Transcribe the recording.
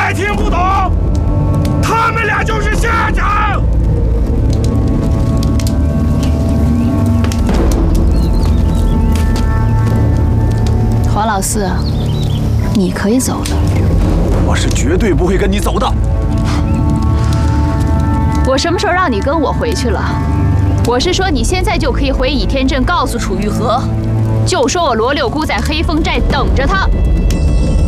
还听不懂？他们俩就是下场。 黄老四，你可以走了。 我是绝对不会跟你走的。 我什么时候让你跟我回去了？我是说你现在就可以回倚天镇告诉楚玉和，就说我罗六姑在黑风寨等着他。